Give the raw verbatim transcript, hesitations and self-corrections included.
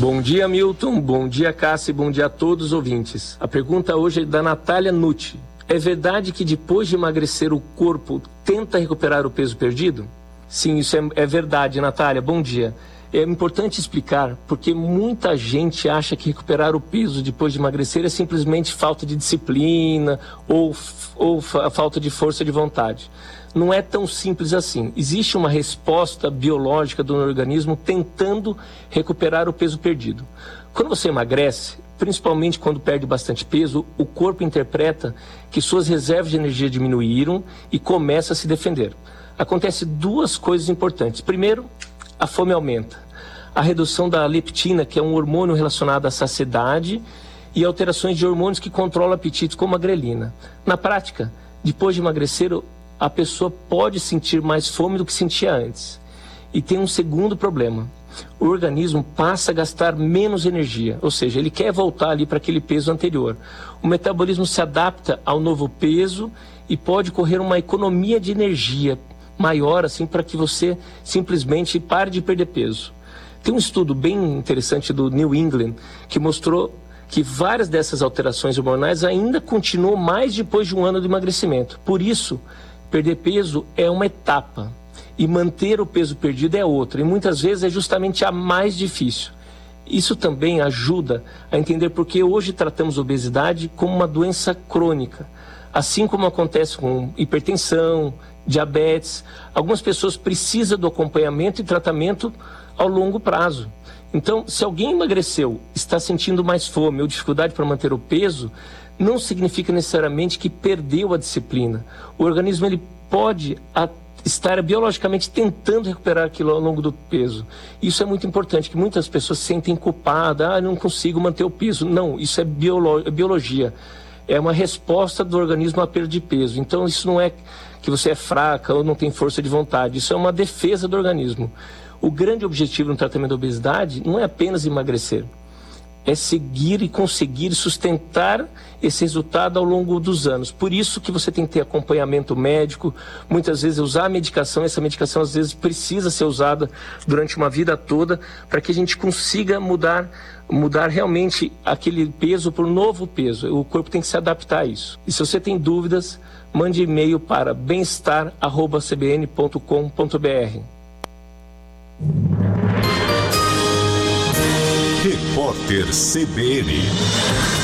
Bom dia, Milton. Bom dia, Cássia. Bom dia a todos os ouvintes. A pergunta hoje é da Natália Nucci. É verdade que depois de emagrecer o corpo tenta recuperar o peso perdido? Sim, isso é, é verdade, Natália. Bom dia. É importante explicar porque muita gente acha que recuperar o peso depois de emagrecer é simplesmente falta de disciplina ou, ou fa- falta de força de vontade. Não é tão simples assim. Existe uma resposta biológica do organismo tentando recuperar o peso perdido. Quando você emagrece, principalmente quando perde bastante peso, o corpo interpreta que suas reservas de energia diminuíram e começa a se defender. Acontece duas coisas importantes. Primeiro, a fome aumenta. A redução da leptina, que é um hormônio relacionado à saciedade, e alterações de hormônios que controlam o apetite, como a grelina. Na prática, depois de emagrecer, a pessoa pode sentir mais fome do que sentia antes. E tem um segundo problema. O organismo passa a gastar menos energia, ou seja, ele quer voltar ali para aquele peso anterior. O metabolismo se adapta ao novo peso e pode correr uma economia de energia maior, assim, para que você simplesmente pare de perder peso. Tem um estudo bem interessante do New England que mostrou que várias dessas alterações hormonais ainda continuam mais depois de um ano de emagrecimento. Por isso, perder peso é uma etapa e manter o peso perdido é outra, e muitas vezes é justamente a mais difícil. Isso também ajuda a entender por que hoje tratamos a obesidade como uma doença crônica. Assim como acontece com hipertensão, diabetes, algumas pessoas precisam do acompanhamento e tratamento ao longo prazo. Então, se alguém emagreceu, está sentindo mais fome ou dificuldade para manter o peso, não significa necessariamente que perdeu a disciplina. O organismo ele pode a, estar biologicamente tentando recuperar aquilo ao longo do peso. Isso é muito importante, que muitas pessoas se sentem culpadas, ah, não consigo manter o peso. Não, isso é, biolo, é biologia. É uma resposta do organismo à perda de peso. Então, isso não é que você é fraca ou não tem força de vontade. Isso é uma defesa do organismo. O grande objetivo no tratamento da obesidade não é apenas emagrecer. É seguir e conseguir sustentar esse resultado ao longo dos anos. Por isso que você tem que ter acompanhamento médico, muitas vezes usar a medicação, essa medicação às vezes precisa ser usada durante uma vida toda para que a gente consiga mudar, mudar realmente aquele peso para um novo peso. O corpo tem que se adaptar a isso. E se você tem dúvidas, mande e-mail para bem-estar arroba c b n ponto com ponto b r. Repórter C B N.